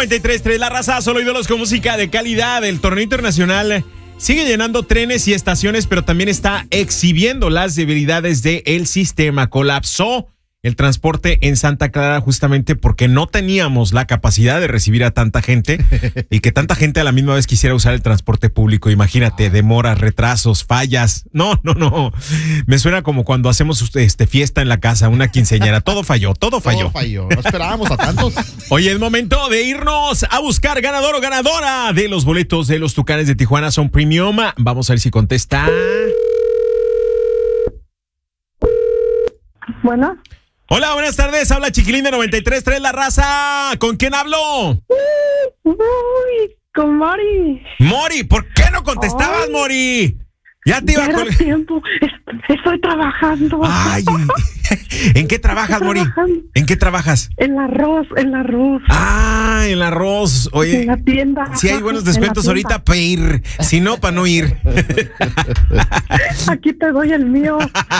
93.3, La Raza, solo ídolos con música de calidad. El torneo internacional sigue llenando trenes y estaciones, pero también está exhibiendo las debilidades del sistema. Colapsó el transporte en Santa Clara justamente porque no teníamos la capacidad de recibir a tanta gente y que tanta gente a la misma vez quisiera usar el transporte público. Imagínate, demoras, retrasos, fallas. No. Me suena como cuando hacemos fiesta en la casa, una quinceañera. Todo falló. Todo falló. No esperábamos a tantos. Oye, es momento de irnos a buscar ganador o ganadora de los boletos de los Tucanes de Tijuana. Son premium. Vamos a ver si contesta. Bueno. Hola, buenas tardes. Habla Chiquilín de 93.3, La Raza. ¿Con quién hablo? Uy, con Mori. Mori, ¿por qué no contestabas, Mori? Ya te iba a tiempo. Estoy trabajando. Ay, ¿en qué trabajas, Mori? ¿En qué trabajas? En el arroz. Ah, en el arroz. Oye, en la tienda. Si hay buenos descuentos ahorita para ir, si no, para no ir. Aquí te doy el mío.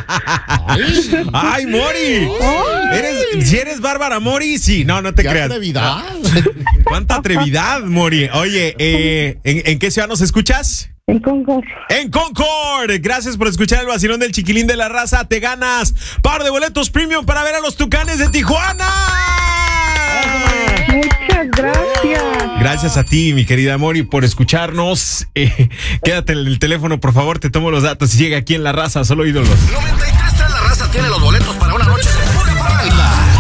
Ay, Mori. Si eres Bárbara Mori, sí. No te creas. ¡Qué atrevidad! ¿Cuánta atrevidad, Mori? Oye, ¿en qué ciudad nos escuchas? En Concord. En Concord. Gracias por escuchar el vacilón del Chiquilín de La Raza. Te ganas par de boletos premium para ver a los Tucanes de Tijuana. Muchas gracias. Gracias a ti, mi querida Mori, por escucharnos. Quédate en el teléfono, por favor, te tomo los datos y llega aquí en La Raza, solo ídolos. 93.3 La Raza tiene los boletos para una noche de pura parranda.